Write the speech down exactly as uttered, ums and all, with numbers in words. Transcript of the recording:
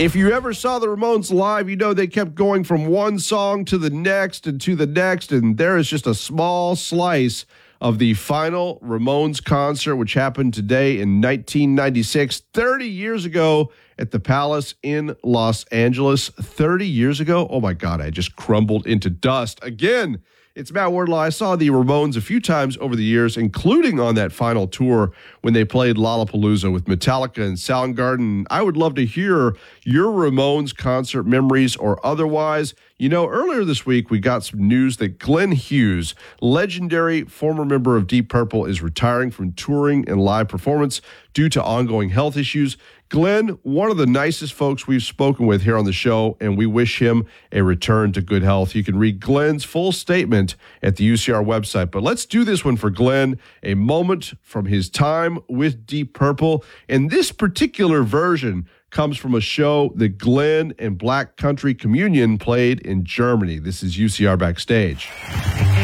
If you ever saw the Ramones live, you know they kept going from one song to the next and to the next, and there is just a small slice of the final Ramones concert, which happened today in nineteen ninety-six, thirty years ago at the Palace in Los Angeles. thirty years ago? Oh my God, I just crumbled into dust again. It's Matt Wardlaw. I saw the Ramones a few times over the years, including on that final tour when they played Lollapalooza with Metallica and Soundgarden. I would love to hear your Ramones concert memories or otherwise. You know, earlier this week, we got some news that Glenn Hughes, legendary former member of Deep Purple, is retiring from touring and live performance due to ongoing health issues. Glenn, one of the nicest folks we've spoken with here on the show, and we wish him a return to good health. You can read Glenn's full statement at the U C R website. But let's do this one for Glenn, a moment from his time with Deep Purple. And this particular version comes from a show that Glenn and Black Country Communion played in Germany. This is U C R Backstage.